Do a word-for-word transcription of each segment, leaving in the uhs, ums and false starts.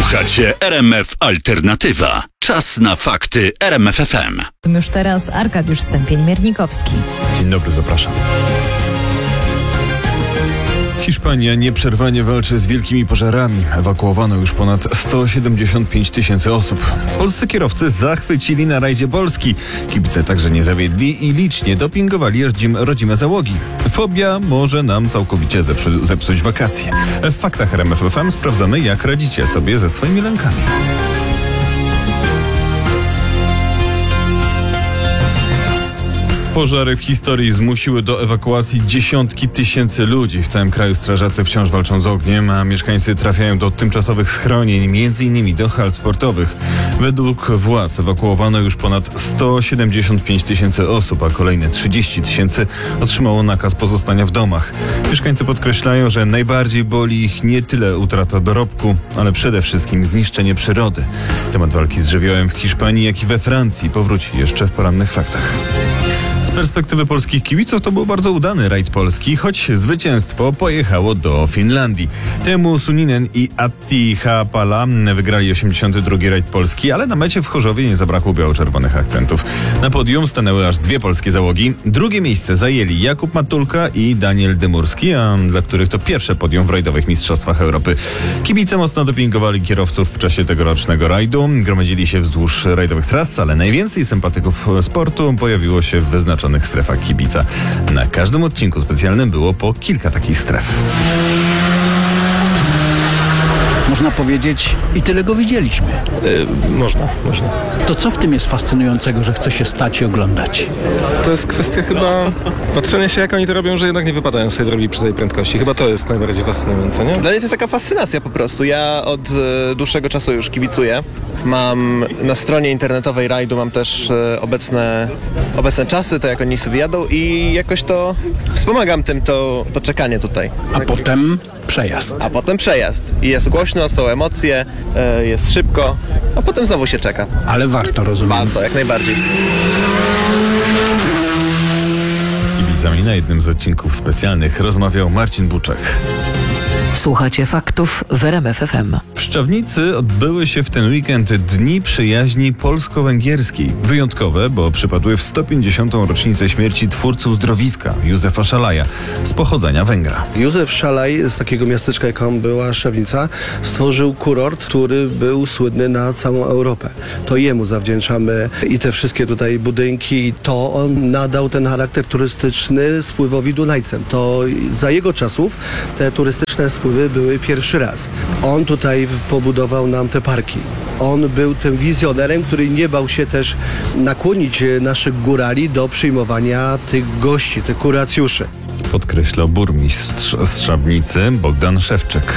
Słuchacie R M F Alternatywa. Czas na fakty R M F F M. Już teraz Arkadiusz Stępień-Miernikowski. Dzień dobry, zapraszam. Hiszpania nieprzerwanie walczy z wielkimi pożarami. Ewakuowano już ponad sto siedemdziesiąt pięć tysięcy osób. Polscy kierowcy zachwycili na rajdzie Polski. Kibice także nie zawiedli i licznie dopingowali rodzim, rodzime załogi. Fobia może nam całkowicie zepsu, zepsuć wakacje. W faktach R M F F M sprawdzamy, jak radzicie sobie ze swoimi lękami. Pożary w historii zmusiły do ewakuacji dziesiątki tysięcy ludzi. W całym kraju strażacy wciąż walczą z ogniem, a mieszkańcy trafiają do tymczasowych schronień, między innymi do hal sportowych. Według władz ewakuowano już ponad sto siedemdziesiąt pięć tysięcy osób, a kolejne trzydzieści tysięcy otrzymało nakaz pozostania w domach. Mieszkańcy podkreślają, że najbardziej boli ich nie tyle utrata dorobku, ale przede wszystkim zniszczenie przyrody. Temat walki z żywiołem w Hiszpanii, jak i we Francji powróci jeszcze w porannych faktach. Z perspektywy polskich kibiców to był bardzo udany rajd polski, choć zwycięstwo pojechało do Finlandii. Teemu Suninen i Atti Haapala wygrali osiemdziesiąty drugi rajd polski, ale na mecie w Chorzowie nie zabrakło biało-czerwonych akcentów. Na podium stanęły aż dwie polskie załogi. Drugie miejsce zajęli Jakub Matulka i Daniel Dymurski, a dla których to pierwsze podium w rajdowych mistrzostwach Europy. Kibice mocno dopingowali kierowców w czasie tegorocznego rajdu. Gromadzili się wzdłuż rajdowych tras, ale najwięcej sympatyków sportu pojawiło się w wyznaczonych strefach kibica. Na każdym odcinku specjalnym było po kilka takich stref. Można powiedzieć, i tyle go widzieliśmy. Yy, można, można. To co w tym jest fascynującego, że chce się stać i oglądać? To jest kwestia chyba patrzenia się, jak oni to robią, że jednak nie wypadają z tej drogi przy tej prędkości. Chyba to jest najbardziej fascynujące, nie? Dla mnie to jest taka fascynacja po prostu. Ja od e, dłuższego czasu już kibicuję. Mam na stronie internetowej rajdu mam też e, obecne, obecne czasy, to jak oni sobie jadą i jakoś to wspomagam tym to, to czekanie tutaj. A potem przejazd. A potem przejazd. I jest głośno, są emocje, e, jest szybko, a potem znowu się czeka. Ale warto, rozumiem. Warto, jak najbardziej. Z kibicami na jednym z odcinków specjalnych rozmawiał Marcin Buczek. Słuchacie faktów w R M F F M. W Szczawnicy odbyły się w ten weekend Dni Przyjaźni Polsko-Węgierskiej. Wyjątkowe, bo przypadły w sto pięćdziesiątą rocznicę śmierci twórcy uzdrowiska Józefa Szalaja z pochodzenia Węgra. Józef Szalaj z takiego miasteczka, jaką była Szczawnica, stworzył kurort, który był słynny na całą Europę. To jemu zawdzięczamy i te wszystkie tutaj budynki, i to on nadał ten charakter turystyczny spływowi Dunajcem. To za jego czasów te turystyczne spływy były pierwszy raz. On tutaj pobudował nam te parki. On był tym wizjonerem, który nie bał się też nakłonić naszych górali do przyjmowania tych gości, tych kuracjuszy. Podkreślał burmistrz Szczawnicy Bogdan Szewczyk.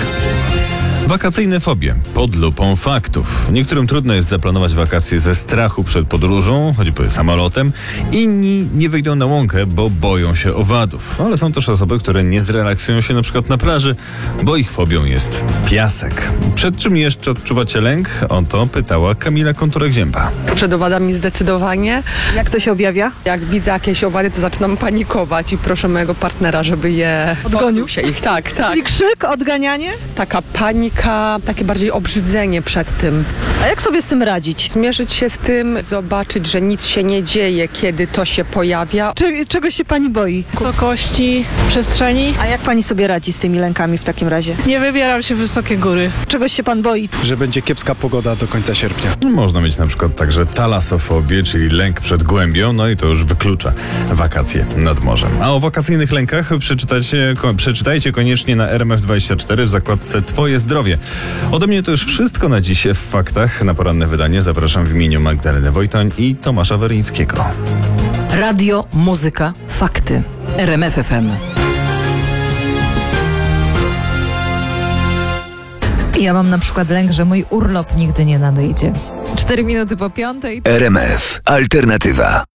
Wakacyjne fobie pod lupą faktów. Niektórym trudno jest zaplanować wakacje ze strachu przed podróżą, choćby samolotem. Inni nie wyjdą na łąkę, bo boją się owadów. Ale są też osoby, które nie zrelaksują się na przykład na plaży, bo ich fobią jest piasek. Przed czym jeszcze odczuwacie lęk? O to pytała Kamila Konturek-Zięba. Przed owadami zdecydowanie. Jak to się objawia? Jak widzę jakieś owady, to zaczynam panikować i proszę mojego partnera, żeby je Odgonił? pozbył się ich. Tak, tak. Czyli krzyk, odganianie? Taka panika, takie bardziej obrzydzenie przed tym. A jak sobie z tym radzić? Zmierzyć się z tym, zobaczyć, że nic się nie dzieje, kiedy to się pojawia. Cze- czegoś się pani boi? Wysokości, przestrzeni. A jak pani sobie radzi z tymi lękami w takim razie? Nie wybieram się w wysokie góry. Czegoś się pan boi? Że będzie kiepska pogoda do końca sierpnia. Można mieć na przykład także talasofobię, czyli lęk przed głębią, no i to już wyklucza wakacje nad morzem. A o wakacyjnych lękach przeczytajcie, ko, przeczytajcie koniecznie na R M F dwadzieścia cztery w zakładce Twoje zdrowie. Ode mnie to już wszystko na dziś w faktach. Na poranne wydanie zapraszam w imieniu Magdaleny Wojtoń i Tomasza Weryńskiego. Radio, muzyka, fakty. R M F F M. Ja mam na przykład lęk, że mój urlop nigdy nie nadejdzie. Cztery minuty po piątej. R M F Alternatywa.